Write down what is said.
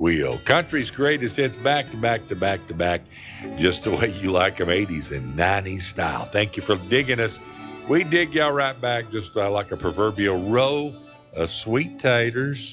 wheel. Country's greatest hits back to back to back to back, just the way you like them, 80s and 90s style. Thank you for digging us. We dig y'all right back, just like a proverbial row of sweet taters.